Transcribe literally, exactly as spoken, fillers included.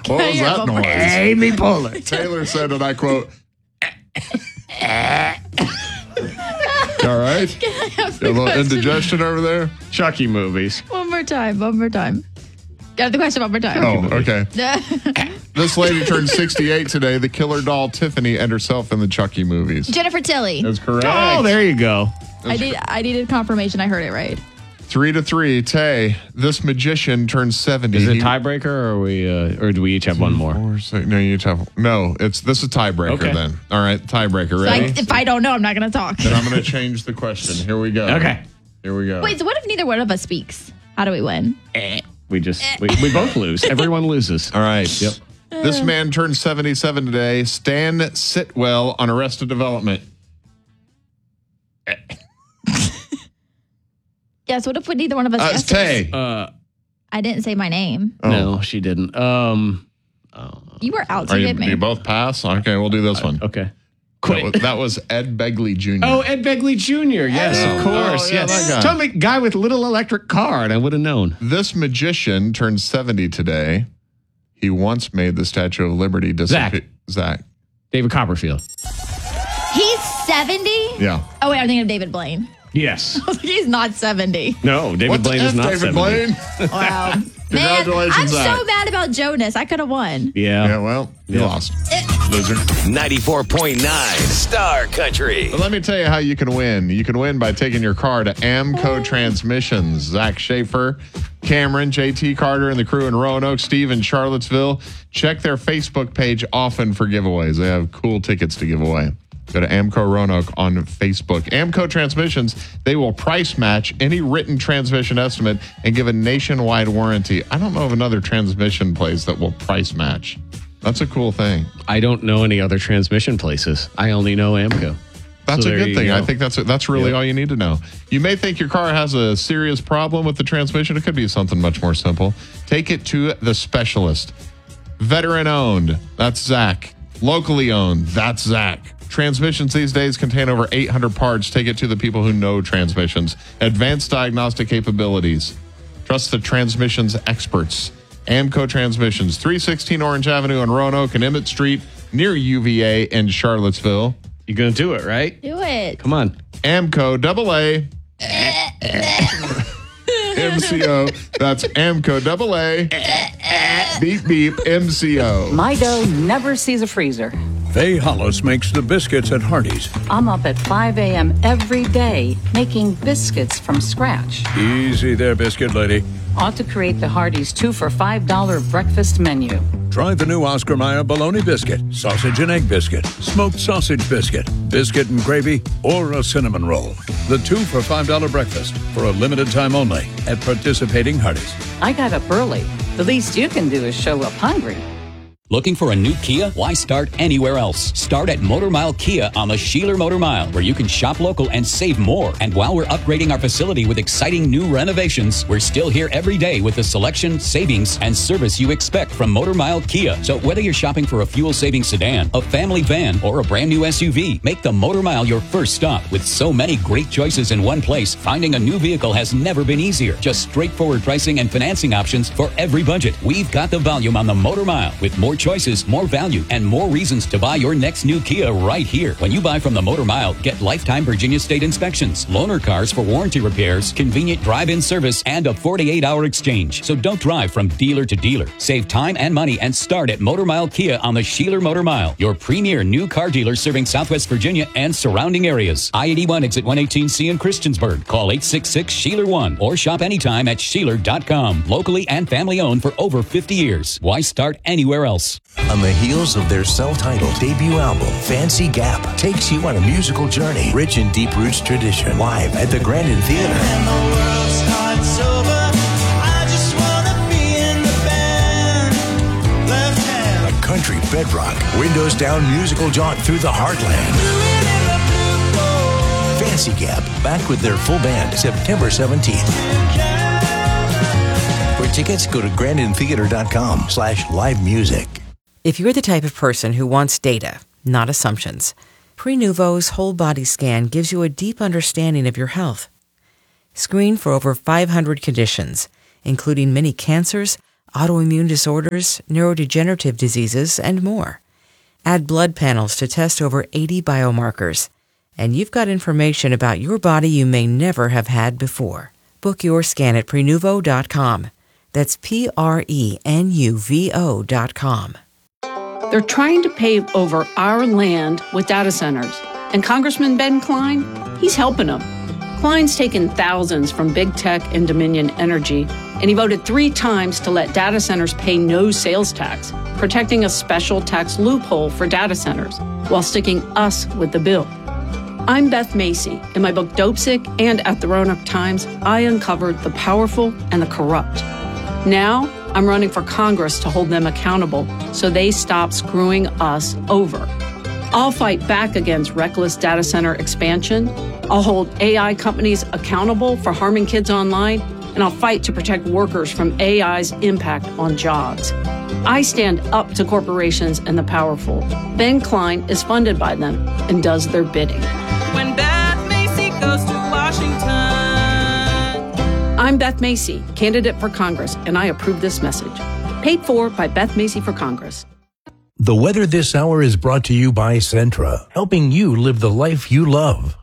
What was that noise? Amy Poehler. Taylor said, and I quote, all right? Can I have Got a the little question? indigestion over there? Chucky movies. One more time. One more time. Got the question one more time. Oh, okay. This lady turned sixty-eight today. The killer doll Tiffany and herself in the Chucky movies. Jennifer Tilly. That's correct. Oh, there you go. I need. I needed confirmation. I heard it right. Three to three. Tay, this magician turned seventy. Is it He- tiebreaker, or are we, uh, or do we each have one more? Four, six, no, you each have. No, it's this is tiebreaker Okay. then. All right, tiebreaker. So I, Ready? if I don't know, I'm not going to talk. Then I'm going to change the question. Here we go. Okay. Here we go. Wait. So what if neither one of us speaks? How do we win? We just we, we both lose. Everyone loses. All right. Yep. This man turned seventy-seven today. Stan Sitwell on Arrested Development. Yes. What if neither one of us? Uh, guesses? Tay. Uh, I didn't say my name. Oh. No, she didn't. Um. You were out to Are you, get do me. you both pass? Okay, we'll do this one. Okay. That Quit. was, that was Ed Begley Junior Oh, Ed Begley Junior Yes, Oh. of course. Oh, yeah, yes. that guy. Tell me, guy with little electric car, and I would have known. This magician turned seventy today. He once made the Statue of Liberty disappear. Zach. Zach. David Copperfield. He's seventy. Yeah. Oh wait, I'm thinking of David Blaine. Yes. He's not seventy. No, David What the Blaine is F, not David seventy. Blaine? Wow. Man, Congratulations, I'm Zach. so mad about Jonas. I could have won. Yeah. Yeah, well, you Yeah. lost. Loser. ninety-four point nine Star Country. But let me tell you how you can win. You can win by taking your car to Amco Transmissions. Zach Schaefer, Cameron, J T Carter, and the crew in Roanoke, Steve in Charlottesville. Check their Facebook page often for giveaways. They have cool tickets to give away. Go to Amco Roanoke on Facebook. Amco Transmissions, they will price match any written transmission estimate and give a nationwide warranty. I don't know of another transmission place that will price match. That's a cool thing. I don't know any other transmission places. I only know Amco. That's So a there good you thing. go. I think that's that's really Yep. all you need to know. You may think your car has a serious problem with the transmission. It could be something much more simple. Take it to the specialist. Veteran owned. That's Zach. Locally owned. That's Zach. Transmissions these days contain over eight hundred parts. Take it to the people who know transmissions. Advanced diagnostic capabilities. Trust the transmissions experts. Amco Transmissions, three sixteen Orange Avenue on Roanoke and Emmett Street near U V A in Charlottesville. You're going to do it, right? Do it. Come on. Amco double A. M C O. That's Amco double A. Beep beep M C O. My dough never sees a freezer. Faye Hollis makes the biscuits at Hardee's. I'm up at five a.m. every day making biscuits from scratch. Easy there, biscuit lady. Ought to create the Hardee's two for five dollar breakfast menu. Try the new Oscar Mayer bologna biscuit, sausage and egg biscuit, smoked sausage biscuit, biscuit and gravy, or a cinnamon roll. The two for five dollar breakfast for a limited time only at participating Hardee's. I got up early. The least you can do is show up hungry. Looking for a new Kia? Why start anywhere else? Start at Motor Mile Kia on the Sheeler Motor Mile, where you can shop local and save more. And while we're upgrading our facility with exciting new renovations, we're still here every day with the selection, savings, and service you expect from Motor Mile Kia. So whether you're shopping for a fuel-saving sedan, a family van, or a brand new S U V, make the Motor Mile your first stop. With so many great choices in one place, finding a new vehicle has never been easier. Just straightforward pricing and financing options for every budget. We've got the volume on the Motor Mile with more choices, more value, and more reasons to buy your next new Kia right here. When you buy from the Motor Mile, get lifetime Virginia State inspections, loaner cars for warranty repairs, convenient drive-in service, and a forty-eight hour exchange. So don't drive from dealer to dealer. Save time and money and start at Motor Mile Kia on the Sheeler Motor Mile, your premier new car dealer serving Southwest Virginia and surrounding areas. I eighty-one exit one eighteen C in Christiansburg. Call eight six six Sheeler one or shop anytime at Sheeler dot com. Locally and family owned for over fifty years. Why start anywhere else? On the heels of their self-titled debut album, Fancy Gap takes you on a musical journey rich in deep roots tradition. Live at the Grandin Theater. And the world starts over. I just wanna be in the band. Left hand. A country bedrock, windows down musical jaunt through the heartland. Doing in the blue bowl. Fancy Gap, back with their full band September seventeenth. For tickets, go to grandin theater dot com slash live music. If you're the type of person who wants data, not assumptions, Prenuvo's whole body scan gives you a deep understanding of your health. Screen for over five hundred conditions, including many cancers, autoimmune disorders, neurodegenerative diseases, and more. Add blood panels to test over eighty biomarkers, and you've got information about your body you may never have had before. Book your scan at prenuvo dot com. That's P R E N U V O dot com. They're trying to pave over our land with data centers. And Congressman Ben Klein, he's helping them. Klein's taken thousands from big tech and Dominion Energy, and he voted three times to let data centers pay no sales tax, protecting a special tax loophole for data centers while sticking us with the bill. I'm Beth Macy. In my book Dopesick and at the Roanoke Times, I uncovered the powerful and the corrupt. Now, I'm running for Congress to hold them accountable so they stop screwing us over. I'll fight back against reckless data center expansion. I'll hold A I companies accountable for harming kids online, and I'll fight to protect workers from A I's impact on jobs. I stand up to corporations and the powerful. Ben Klein is funded by them and does their bidding. When Beth Macy goes to Washington. I'm Beth Macy, candidate for Congress, and I approve this message. Paid for by Beth Macy for Congress. The weather this hour is brought to you by Centra, helping you live the life you love.